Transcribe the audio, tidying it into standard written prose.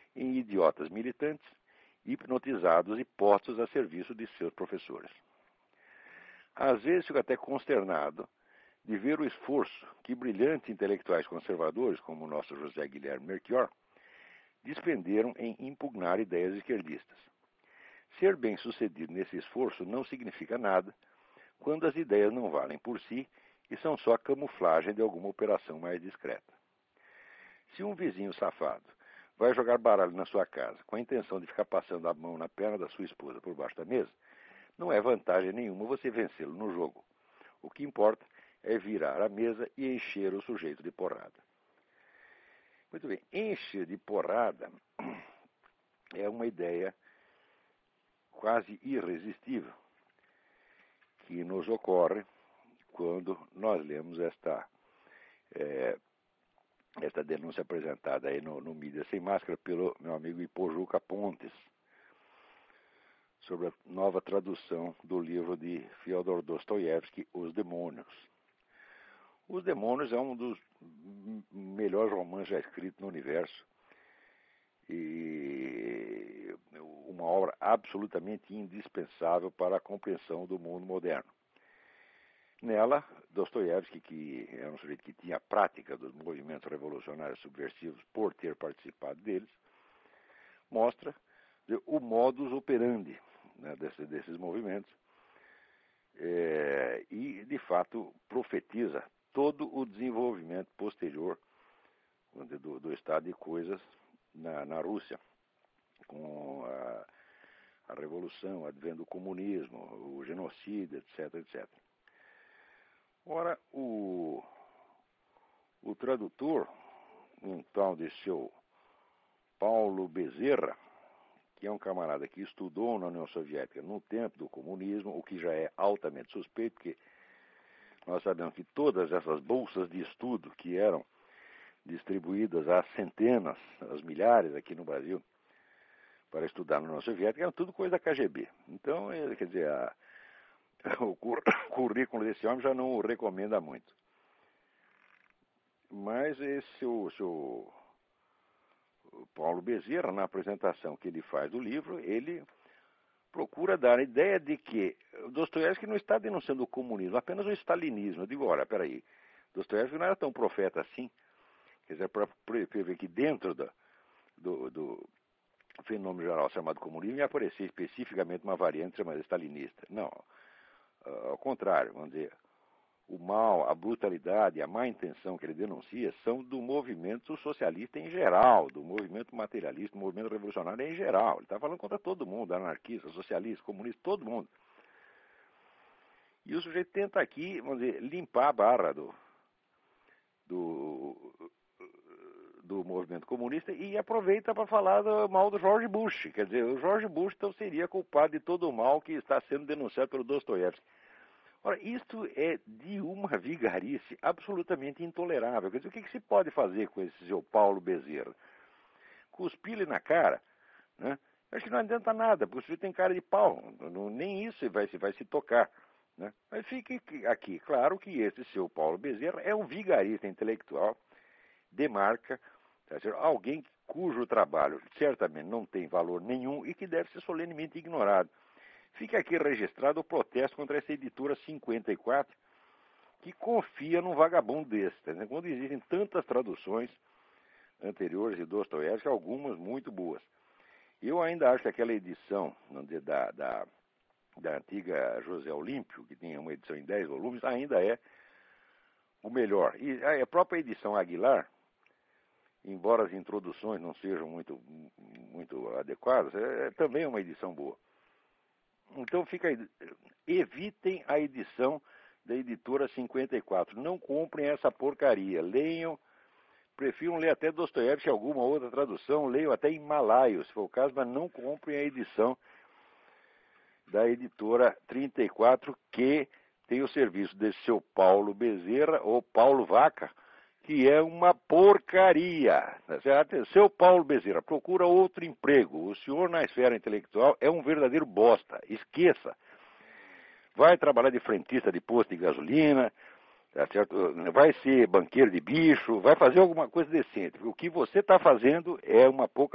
em idiotas militantes, hipnotizados e postos a serviço de seus professores. Às vezes fico até consternado de ver o esforço que brilhantes intelectuais conservadores, como o nosso José Guilherme Melchior, despenderam em impugnar ideias esquerdistas. Ser bem-sucedido nesse esforço não significa nada quando as ideias não valem por si e são só camuflagem de alguma operação mais discreta. Se um vizinho safado vai jogar baralho na sua casa com a intenção de ficar passando a mão na perna da sua esposa por baixo da mesa, não é vantagem nenhuma você vencê-lo no jogo. O que importa é virar a mesa e encher o sujeito de porrada. Muito bem, encher de porrada é uma ideia quase irresistível que nos ocorre quando nós lemos esta denúncia apresentada aí no Mídia Sem Máscara pelo meu amigo Ipojuca Pontes, sobre a nova tradução do livro de Fyodor Dostoiévski, Os Demônios. Os Demônios é um dos melhores romances já escritos no universo e uma obra absolutamente indispensável para a compreensão do mundo moderno. Nela, Dostoiévski, que era um sujeito que tinha a prática dos movimentos revolucionários subversivos por ter participado deles, mostra o modus operandi, né, desses movimentos e, de fato, profetiza todo o desenvolvimento posterior do estado de coisas na Rússia, com a revolução, o advento do comunismo, o genocídio, etc, etc. Ora, o tradutor, um tal de seu Paulo Bezerra, que é um camarada que estudou na União Soviética no tempo do comunismo, o que já é altamente suspeito, porque nós sabemos que todas essas bolsas de estudo que eram distribuídas às centenas, às milhares aqui no Brasil, para estudar na União Soviética, eram tudo coisa da KGB. Então, quer dizer, o currículo desse homem já não o recomenda muito. Mas esse o Paulo Bezerra, na apresentação que ele faz do livro, ele procura dar a ideia de que Dostoiévski não está denunciando o comunismo, apenas o stalinismo. Eu digo, olha, peraí, Dostoiévski não era tão profeta assim. Quer dizer, para prever que dentro do fenômeno geral chamado comunismo ia aparecer especificamente uma variante chamada stalinista. Não, ao contrário, vamos dizer, o mal, a brutalidade, a má intenção que ele denuncia são do movimento socialista em geral, do movimento materialista, do movimento revolucionário em geral. Ele está falando contra todo mundo, anarquista, socialista, comunista, todo mundo. E o sujeito tenta aqui, vamos dizer, limpar a barra do movimento comunista e aproveita para falar do mal do George Bush. Quer dizer, o George Bush então seria culpado de todo o mal que está sendo denunciado pelo Dostoiévski. Ora, isto é de uma vigarice absolutamente intolerável. Quer dizer, o que se pode fazer com esse seu Paulo Bezerra? Cuspir-lhe na cara, né? Acho que não adianta nada, porque o sujeito tem cara de pau. Nem isso vai se tocar. Né? Mas fique aqui claro que esse seu Paulo Bezerra é um vigarista intelectual de marca, tá certo? Alguém cujo trabalho certamente não tem valor nenhum e que deve ser solenemente ignorado. Fica aqui registrado o protesto contra essa editora 54, que confia num vagabundo desse. Tá, né? Quando existem tantas traduções anteriores de Dostoiévski, algumas muito boas. Eu ainda acho que aquela edição da antiga José Olímpio, que tinha uma edição em 10 volumes, ainda é o melhor. E a própria edição Aguilar, embora as introduções não sejam muito adequadas, também é uma edição boa. Então evitem a edição da editora 54. Não comprem essa porcaria. Leiam, prefiram ler até Dostoiévski, alguma outra tradução, leiam até em malaio, se for o caso, mas não comprem a edição da editora 34, que tem o serviço desse seu Paulo Bezerra, ou Paulo Vaca, que é uma porcaria. Certo? Seu Paulo Bezerra, procura outro emprego. O senhor na esfera intelectual é um verdadeiro bosta. Esqueça. Vai trabalhar de frentista de posto de gasolina, tá certo? Vai ser banqueiro de bicho, vai fazer alguma coisa decente. O que você está fazendo é uma pouca